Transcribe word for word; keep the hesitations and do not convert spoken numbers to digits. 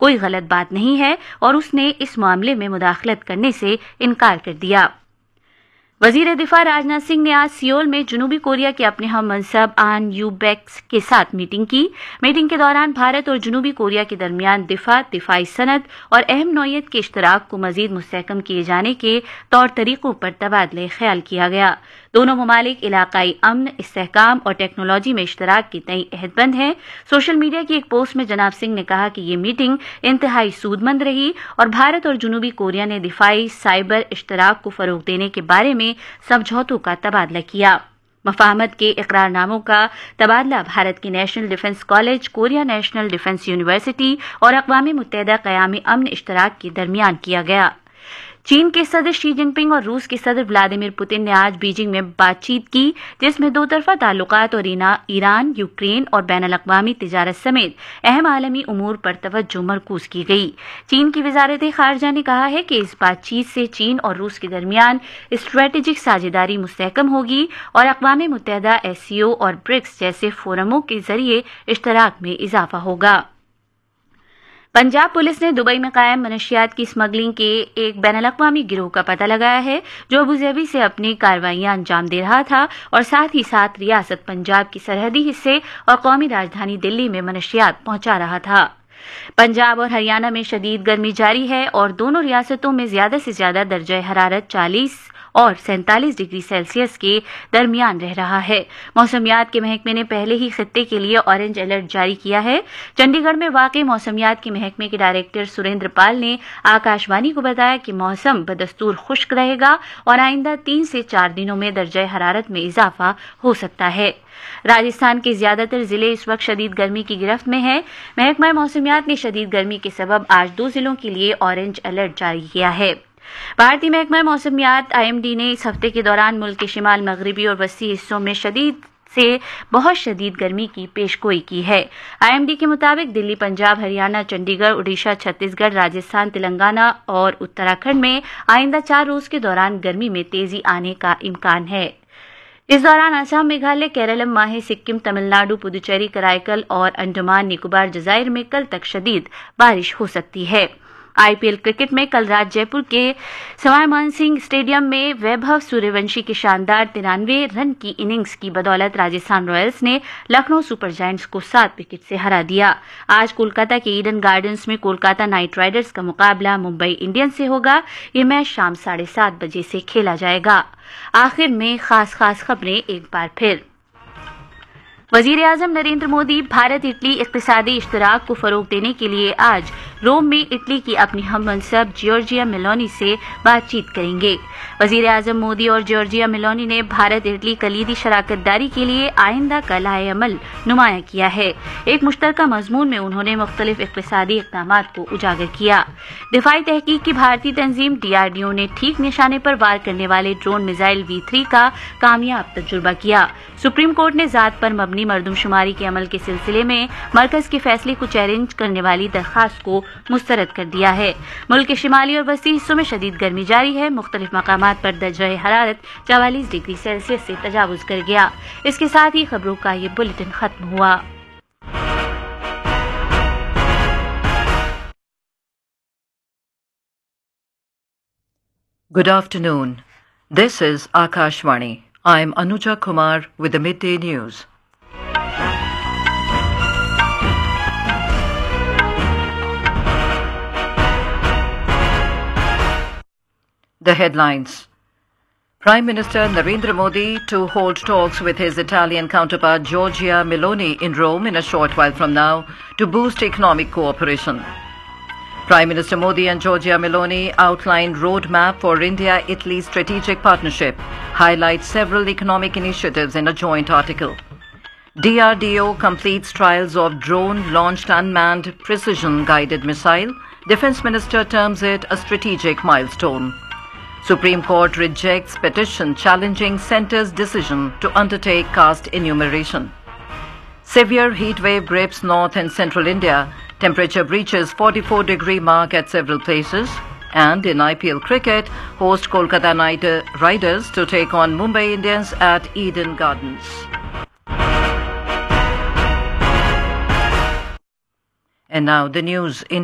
کوئی غلط بات نہیں ہے اور اس نے اس معاملے میں مداخلت کرنے سے انکار کر دیا۔ وزیر دفاع راجناتھ سنگھ نے آج سیول میں جنوبی کوریا کے اپنے ہم منصب آن یو بیکس کے ساتھ میٹنگ کی۔ میٹنگ کے دوران بھارت اور جنوبی کوریا کے درمیان دفاع، دفاعی صنعت اور اہم نوعیت کے اشتراک کو مزید مستحکم کیے جانے کے طور طریقوں پر تبادلہ خیال کیا گیا۔ دونوں ممالک علاقائی امن، استحکام اور ٹیکنالوجی میں اشتراک کی تئیں عہد بند ہیں۔ سوشل میڈیا کی ایک پوسٹ میں جناب سنگھ نے کہا کہ یہ میٹنگ انتہائی سود مند رہی اور بھارت اور جنوبی کوریا نے دفاعی سائبر اشتراک کو فروغ دینے کے بارے میں سمجھوتوں کا تبادلہ کیا۔ مفاہمت کے اقرار ناموں کا تبادلہ بھارت کی national defence college, Korea national defence university اور اقوام متحدہ قیامی امن اشتراک کے درمیان کیا گیا۔ چین کے صدر شی جن پنگ اور روس کے صدر ولادیمیر پوتن نے آج بیجنگ میں بات چیت کی، جس میں دو طرفہ تعلقات اور ایران، یوکرین اور بین الاقوامی تجارت سمیت اہم عالمی امور پر توجہ مرکوز کی گئی۔ چین کی وزارت خارجہ نے کہا ہے کہ اس بات چیت سے چین اور روس کے درمیان اسٹریٹجک ساجھیداری مستحکم ہوگی اور اقوام متحدہ، ایس سی او اور برکس جیسے فورموں کے ذریعے اشتراک میں اضافہ ہوگا۔ پنجاب پولیس نے دبئی میں قائم منشیات کی اسمگلنگ کے ایک بین الاقوامی گروہ کا پتہ لگایا ہے جو ابوظہبی سے اپنی کارروائیاں انجام دے رہا تھا اور ساتھ ہی ساتھ ریاست پنجاب کی سرحدی حصے اور قومی راجدھانی دلی میں منشیات پہنچا رہا تھا۔ پنجاب اور ہریانہ میں شدید گرمی جاری ہے اور دونوں ریاستوں میں زیادہ سے زیادہ درجہ حرارت چالیس اور سینتالیس ڈگری سیلسیس کے درمیان رہ رہا ہے۔ موسمیات کے محکمے نے پہلے ہی خطے کے لیے اورنج الرٹ جاری کیا ہے۔ چنڈی گڑھ میں واقع موسمیات کے محکمے کے ڈائریکٹر سریندر پال نے آکاش وانی کو بتایا کہ موسم بدستور خشک رہے گا اور آئندہ تین سے چار دنوں میں درجہ حرارت میں اضافہ ہو سکتا ہے۔ راجستھان کے زیادہ تر ضلع اس وقت شدید گرمی کی گرفت میں ہیں۔ محکمہ موسمیات نے شدید گرمی کے سبب آج دو ضلعوں کے لیے اورنج الرٹ جاری کیا ہے۔ بھارتی محکمہ موسمیات آئی ایم ڈی نے اس ہفتے کے دوران ملک کے شمال مغربی اور وسطی حصوں میں شدید سے بہت شدید گرمی کی پیش گوئی کی ہے۔ آئی ایم ڈی کے مطابق دلی، پنجاب، ہریانہ، چنڈی گڑھ، اڈیشہ، چھتیس گڑھ، راجستھان، تلنگانہ اور اتراکھنڈ میں آئندہ چار روز کے دوران گرمی میں تیزی آنے کا امکان ہے۔ اس دوران آسام، میگھالیہ، کیرالم، ماہے، سکم، تمل ناڈو، پدوچیری، کرائی اور انڈمان نکوبار جزائر میں کل تک شدید بارش ہو سکتی ہے۔ آئی پی ایل کرکٹ میں کل رات جے پور کے سوائے مان سنگھ اسٹیڈیم میں ویبھو سوریہ ونشی کی شاندار ترانوے رن کی اننگز کی بدولت راجستھان رائلز نے لکھنؤ سپر جائنٹس کو سات وکٹ سے ہرا دیا۔ آج کولکاتہ کے ایڈن گارڈنز میں کولکاتہ نائٹ رائڈرز کا مقابلہ ممبئی انڈینز سے ہوگا۔ یہ میچ شام ساڑھے سات بجے سے کھیلا جائے گا۔ آخر میں خاص خاص خبریں ایک بار پھر۔ وزیر اعظم نریندر مودی بھارت اٹلی اقتصادی اشتراک کو فروغ دینے کے لیے آج روم میں اٹلی کی اپنی ہم منصب جارجیا میلونی سے بات چیت کریں گے۔ وزیر اعظم مودی اور جارجیا میلونی نے بھارت اٹلی کلیدی شراکت داری کے لیے آئندہ کا لائحہ عمل نمایاں کیا ہے۔ ایک مشترکہ مضمون میں انہوں نے مختلف اقتصادی اقدامات کو اجاگر کیا۔ دفاعی تحقیق کی بھارتی تنظیم ڈی آر ڈی او نے ٹھیک نشانے پر وار کرنے والے ڈرون میزائل وی تھری کا کامیاب تجربہ کیا۔ سپریم کورٹ نے ذات پر مبنی مردم شماری کے عمل کے سلسلے میں مرکز کے فیصلے کو چیلنج کرنے والی درخواست کو مسترد کر دیا ہے۔ ملک کے شمالی اور وسطی حصوں میں شدید گرمی جاری ہے۔ مختلف مقامات پر درجہ حرارت چوالیس ڈگری سیلسیس سے تجاوز کر گیا۔ اس کے ساتھ ہی خبروں کا یہ بلیٹن ختم ہوا۔ Good afternoon. This is Akashvani. I am Anuja Kumar with the Midday News. The headlines. Prime Minister Narendra Modi to hold talks with his Italian counterpart Giorgia Meloni in Rome in a short while from now to boost economic cooperation. Prime Minister Modi and Giorgia Meloni outlined roadmap for India-Italy strategic partnership, highlight several economic initiatives in a joint article. D R D O completes trials of drone-launched unmanned precision-guided missile. Defence Minister terms it a strategic milestone. Supreme Court rejects petition challenging Centre's decision to undertake caste enumeration. Severe heat wave grips north and central India. Temperature breaches forty-four degree mark at several places. And in I P L cricket, host Kolkata Knight Riders to take on Mumbai Indians at Eden Gardens. And now the news in